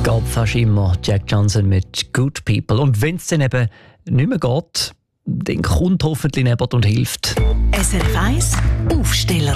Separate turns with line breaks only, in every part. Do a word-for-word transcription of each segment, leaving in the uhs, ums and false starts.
Geht fast immer Jack Johnson mit «Good People». Und wenn es dann eben nicht mehr geht, dann kommt hoffentlich jemand und hilft.
S R F eins Aufsteller.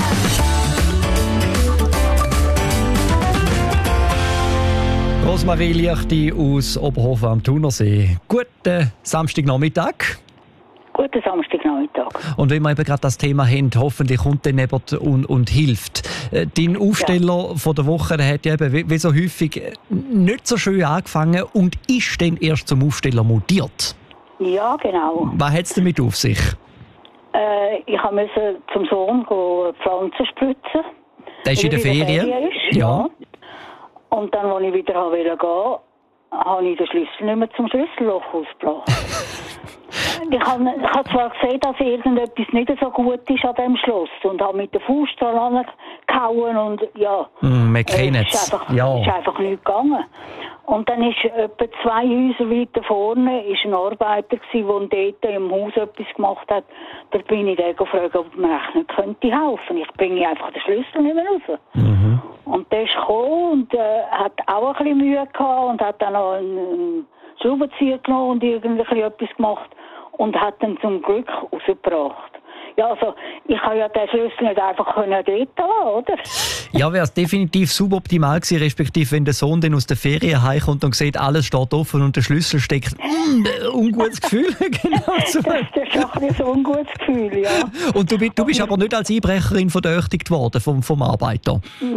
Rosmarie Liechti aus Oberhofen am Thunersee. Guten Samstagnachmittag.
Guten Samstagnachmittag.
Und wenn wir eben gerade das Thema haben, hoffentlich kommt dann jemand und, und hilft. Äh, Dein Aufsteller ja. von der Woche, der hat ja eben wie, wie so häufig nicht so schön angefangen und ist dann erst zum Aufsteller mutiert.
Ja, genau.
Was hat es damit auf sich?
Äh, ich musste zum Sohn gehen, Pflanzen spritzen.
Der ist in der Ferien?
Ferien ist, ja. ja. Und dann, als ich wieder gehen wollte, habe ich den Schlüssel nicht mehr zum Schlüsselloch ausgebracht. Ich habe, ich habe zwar gesehen, dass irgendetwas nicht so gut ist an diesem Schloss und habe mit der Faust dran gehauen und ja,
mm, wir kennen
es ist einfach,
ja.
ist einfach nicht gegangen. Und dann ist etwa zwei Häuser weiter vorne ist ein Arbeiter gewesen, der dort im Haus etwas gemacht hat. Da bin ich dann gefragt, ob mir echt könnte helfen. Ich bringe einfach den Schlüssel nicht mehr raus.
Mhm.
Und der ist gekommen und äh, hat auch ein bisschen Mühe gehabt und hat dann noch einen, einen Schraubenzieher genommen und irgendwie etwas gemacht und hat dann zum Glück rausgebracht. Ja, also, ich kann ja den Schlüssel nicht einfach dort lassen, oder?
Ja, wäre es definitiv suboptimal gewesen, respektive wenn der Sohn dann aus der Ferien heimkommt und sieht, alles steht offen und der Schlüssel steckt. Mm, ungutes Gefühl, genau so.
Das ist auch ein so ungutes Gefühl, ja.
Und du, du bist aber nicht als Einbrecherin verdächtigt worden vom, vom Arbeiter?